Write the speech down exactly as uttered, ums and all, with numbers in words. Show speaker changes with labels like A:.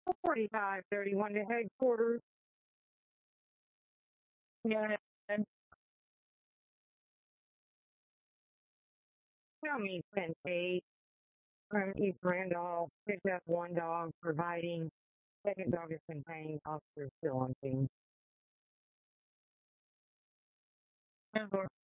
A: forty-five thirty-one to headquarters. Yeah, and tell me, ten eight from East Randolph, picked up one dog, providing second dog is contained, officer still on scene.